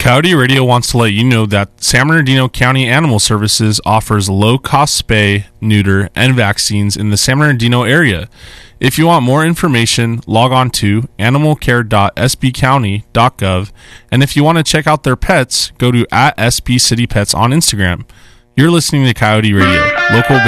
Coyote Radio wants to let you know that San Bernardino County Animal Services offers low-cost spay, neuter, and vaccines in the San Bernardino area. If you want more information, log on to animalcare.sbcounty.gov, and if you want to check out their pets, go to @SBCityPets on Instagram. You're listening to Coyote Radio, local